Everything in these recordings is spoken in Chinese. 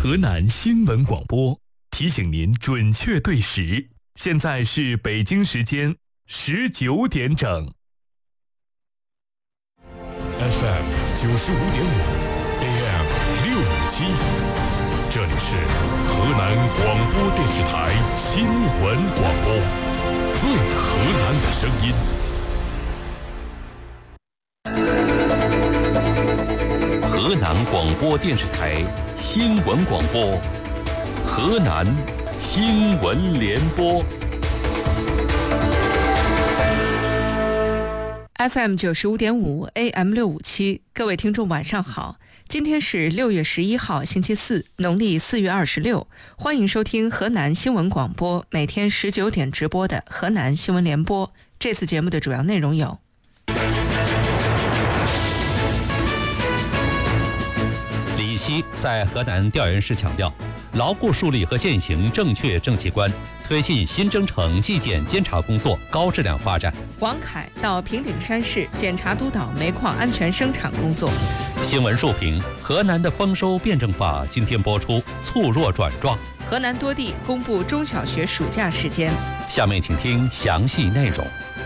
河南新闻广播提醒您准确对时，现在是北京时间19点整。 FM 95.5 AM 657，这里是河南广播电视台新闻广播，最河南的声音。 河南广播电视台新闻广播，河南新闻联播。 FM 95.5 AM 657，各位听众晚上好，今天是6月11号星期四，农历4月26，欢迎收听河南新闻广播每天19点直播的河南新闻联播。这次节目的主要内容有： 李希在河南调研时强调，牢固树立和践行正确政绩观，推进新征程纪检监察工作高质量发展。 王凯到平顶山市检查督导煤矿安全生产工作。 新闻述评：河南的丰收辩证法今天播出，促弱转壮。 河南多地公布中小学暑假时间。 下面请听详细内容。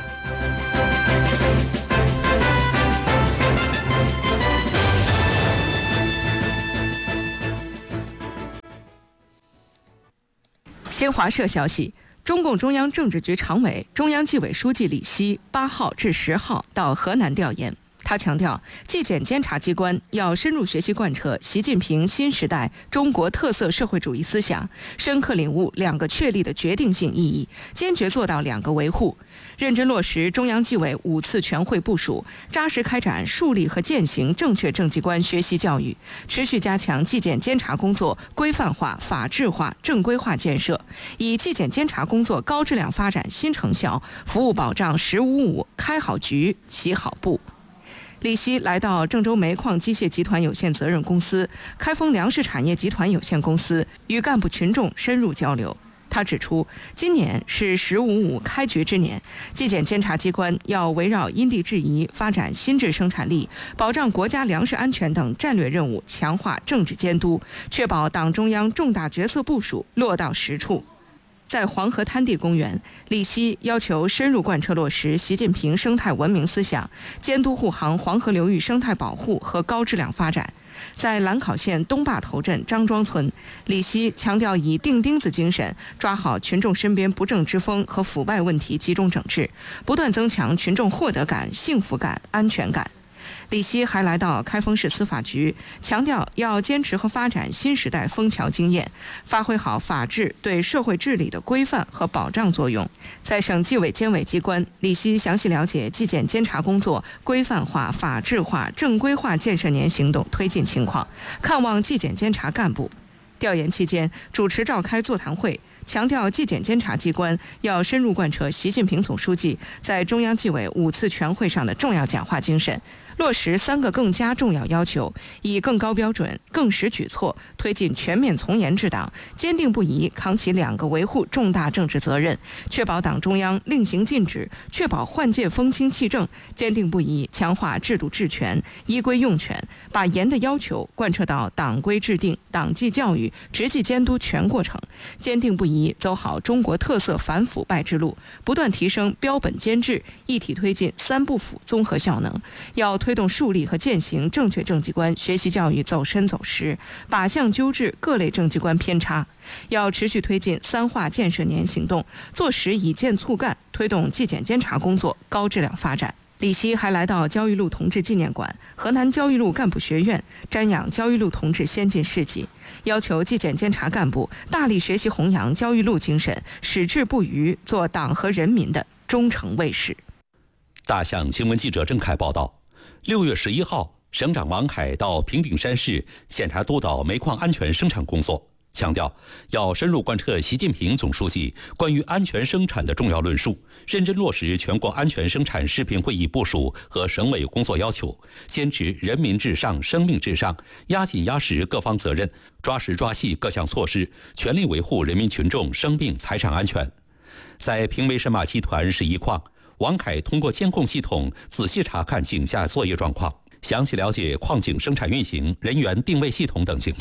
新华社消息，中共中央政治局常委、中央纪委书记李希8号至10号到河南调研。他强调，纪检监察机关要深入学习贯彻习近平新时代中国特色社会主义思想，深刻领悟2个确立的决定性意义，坚决做到2个维护，认真落实中央纪委5次全会部署，扎实开展树立和践行正确政绩观学习教育，持续加强纪检监察工作规范化、法治化、正规化建设，以纪检监察工作高质量发展新成效，服务保障“十五五”开好局、起好步。李希来到郑州煤矿机械集团有限责任公司、开封粮食产业集团有限公司，与干部群众深入交流。他指出，今年是“十五五”开局之年，纪检监察机关要围绕因地制宜发展新质生产力，保障国家粮食安全等战略任务，强化政治监督，确保党中央重大决策部署落到实处。在黄河滩地公园，李希要求深入贯彻落实习近平生态文明思想，监督护航黄河流域生态保护和高质量发展。在兰考县东坝头镇张庄村，李希强调以钉钉子精神，抓好群众身边不正之风和腐败问题集中整治，不断增强群众获得感、幸福感、安全感。李希还来到开封市司法局，强调要坚持和发展新时代枫桥经验，发挥好法治对社会治理的规范和保障作用。在省纪委监委机关，李希详细了解纪检监察工作规范化、法治化、正规化建设年行动推进情况，看望纪检监察干部。调研期间，主持召开座谈会，强调纪检监察机关要深入贯彻习近平总书记在中央纪委5次全会上的重要讲话精神，落实3个更加重要要求，以更高标准、更实举措推进全面从严治党，坚定不移扛起2个维护重大政治责任，确保党中央令行禁止，确保换届风清气正，坚定不移强化制度治权、依规用权，把严的要求贯彻到党规制定、党纪教育、执纪监督全过程，坚定不移走好中国特色反腐败之路，不断提升标本兼治，一体推进3不腐综合效能。要推动树立和践行正确政绩观学习教育走深走实，靶向纠治各类政绩观偏差。要持续推进3化建设年行动，做实以建促干，推动纪检监察工作高质量发展。李希还来到焦裕禄同志纪念馆、河南焦裕禄干部学院，瞻仰焦裕禄同志先进事迹，要求纪检监察干部大力学习弘扬焦裕禄精神，矢志不渝，做党和人民的忠诚卫士。 大象新闻记者郑凯报道，6月11号，省长王凯到平顶山市检查督导煤矿安全生产工作，强调要深入贯彻习近平总书记关于安全生产的重要论述，认真落实全国安全生产视频会议部署和省委工作要求，坚持人民至上、生命至上，压紧压实各方责任，抓实抓细各项措施，全力维护人民群众生命财产安全。在平煤神马集团十一矿，王凯通过监控系统仔细查看井下作业状况，详细了解矿井生产运行、人员定位系统等情况，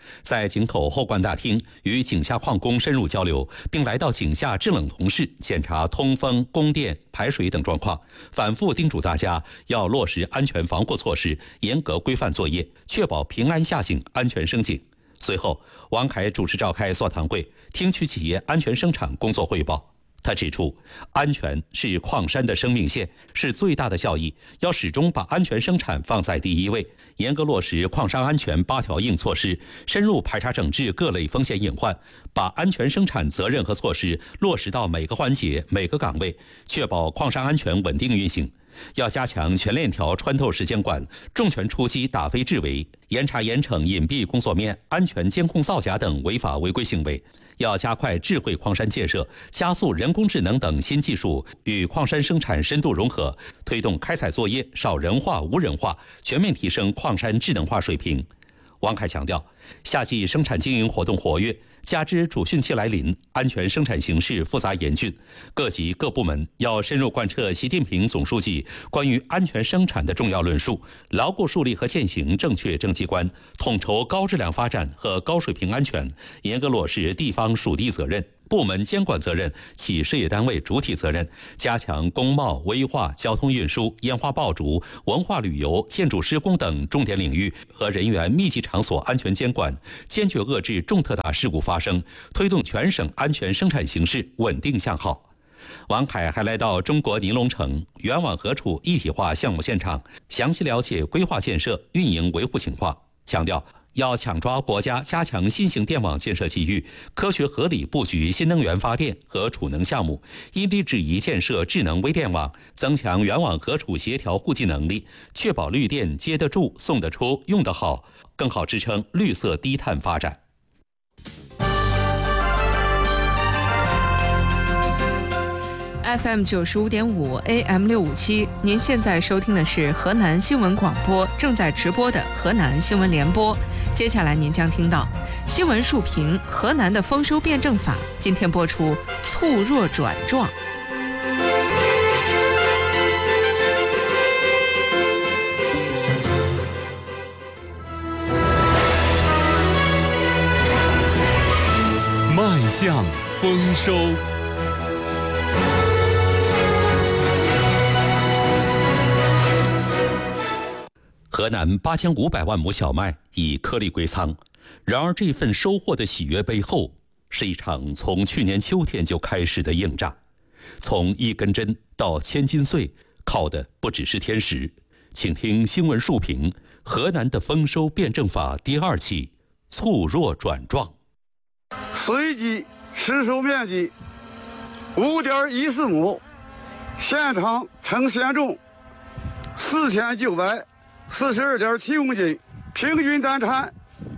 在井口后灌大厅与井下矿工深入交流，并来到井下制冷同室检查通风、供电、排水等状况，反复叮嘱大家要落实安全防护措施，严格规范作业，确保平安下井、安全升井。随后，王凯主持召开座谈会，听取企业安全生产工作汇报。他指出，安全是矿山的生命线，是最大的效益，要始终把安全生产放在第一位，严格落实矿山安全8条硬措施，深入排查整治各类风险隐患，把安全生产责任和措施落实到每个环节、每个岗位，确保矿山安全稳定运行。要加强全链条穿透式监管，重拳出击打非治违，严查严惩隐蔽工作面、安全监控造假等违法违规行为。要加快智慧矿山建设，加速人工智能等新技术与矿山生产深度融合，推动开采作业少人化、无人化，全面提升矿山智能化水平。王凯强调，夏季生产经营活动活跃，加之主汛期来临，安全生产形势复杂严峻，各级各部门要深入贯彻习近平总书记关于安全生产的重要论述，牢固树立和践行正确政绩观，统筹高质量发展和高水平安全，严格落实地方属地责任、部门监管责任、企事业单位主体责任，加强工贸、危化、交通运输、烟花爆竹、文化旅游、建筑施工等重点领域和人员密集场所安全监管，坚决遏制重特大事故发生，推动全省安全生产形势稳定向好。王凯还来到中国尼龙城原网合储一体化项目现场，详细了解规划建设、运营维护情况，强调要抢抓国家加强新型电网建设机遇，科学合理布局新能源发电和储能项目，因地制宜建设智能微电网，增强原网合储协调互济能力，确保绿电接得住、送得出、用得好，更好支撑绿色低碳发展。 FM 95.5 AM 657，您现在收听的是河南新闻广播正在直播的河南新闻联播。接下来您将听到新闻述评：河南的丰收辩证法。今天播出促弱转壮。 迈向丰收。 河南8500万亩小麦已颗粒归仓，然而这份收获的喜悦背后，是一场从去年秋天就开始的硬仗。从1根针到1000斤穗，靠的不只是天时。请听新闻述评：河南的丰收辩证法第2期，促弱转壮。 随即实收面积5.14亩，现场称现重4942.7公斤，平均单产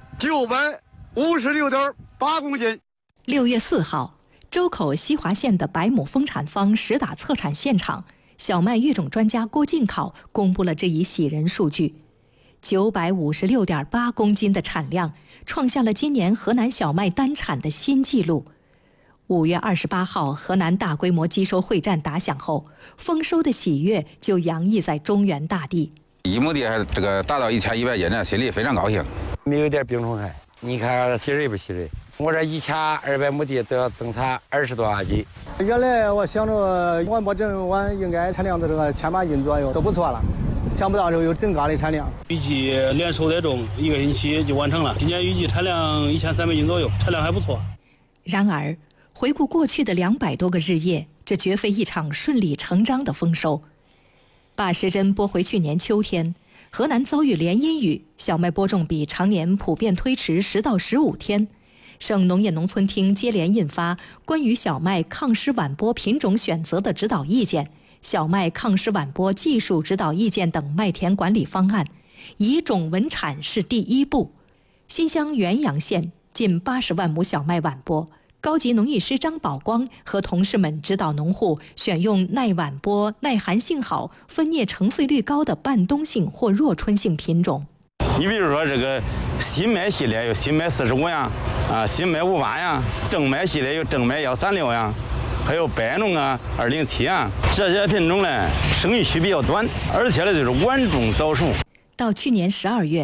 956.8公斤。 6月4号，周口西华县的百亩丰产坊实打测产现场，小麦育种专家郭进考公布了这一喜人数据：956.8公斤的产量，创下了今年河南小麦单产的新纪录。5月28号，河南大规模机收会战打响后，丰收的喜悦就洋溢在中原大地。 1亩地这个达到1100斤呢，心里非常高兴。 没有点病虫害，你看喜人不喜人？我这1200亩地都要增产20多万斤。 原来我想着我摸整完应该产量的这个1000把斤左右都不错了，想不到有这么高的产量。 预计连收带种1个星期就完成了，今年预计产量1300斤左右，产量还不错。 然而，回顾过去的200多个日夜，这绝非一场顺理成章的丰收。把时针拨回去年秋天，河南遭遇连阴雨，小麦播种比常年普遍推迟10到15天。省农业农村厅接连印发关于小麦抗湿晚播品种选择的指导意见、小麦抗湿晚播技术指导意见等麦田管理方案，以种稳产是第一步。新乡原阳县近80万亩小麦晚播，高级农艺师张宝光和同事们指导农户选用耐晚播、耐寒性好、分蘖成穗率高的半冬性或弱春性品种。 你比如说这个新麦系列有新麦45呀，新麦58呀，正麦系列有正麦136呀，还有白农207啊，这些品种呢生育期比较短，而且呢就是晚种早熟。 到去年12月，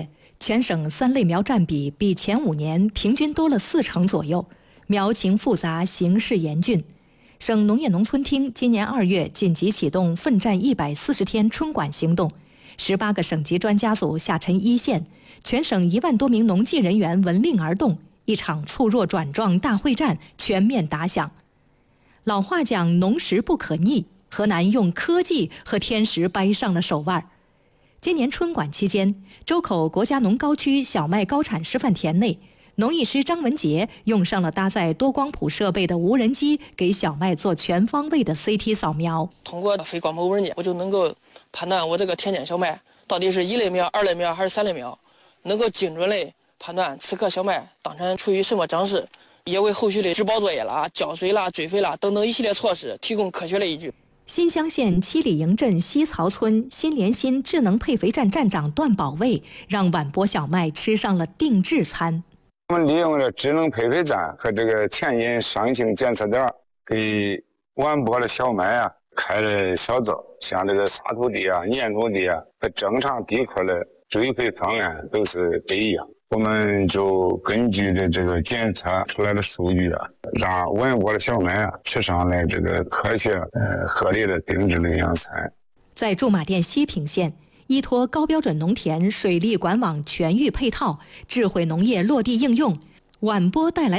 全省3类苗占比比前5年平均多了40%左右，苗情复杂，形势严峻。省农业农村厅今年2月紧急启动奋战140天春管行动，18个省级专家组下沉一线，全省1万多名农技人员闻令而动，一场促弱转壮大会战全面打响。老话讲农时不可逆，河南用科技和天时掰上了手腕。今年春管期间，周口国家农高区小麦高产示范田内，农艺师张文杰用上了搭载多光谱设备的无人机，给小麦做全方位的 CT 扫描。 通过非光谱无人机，我就能够判断我这个田间小麦到底是1类苗、2类苗还是3类苗，能够精准地判断此刻小麦当前处于什么长势，也为后续的植保作业啦、浇水啦、追肥啦等等一系列措施提供科学的依据。 新乡县七里营镇西曹村新联新智能配肥站站长段保卫让晚播小麦吃上了定制餐。 我们利用了智能配肥站和这个田野上行检测点，给晚播的小麦开了小灶，像这个沙土地粘土地和正常地块的追肥方案都是不一样。我们就根据的这个检测出来的数据让晚播的小麦吃上来这个科学合理的定制的营养餐。 在驻马店西平县，依托高标准农田水利管网全域配套，智慧农业落地应用，晚播带来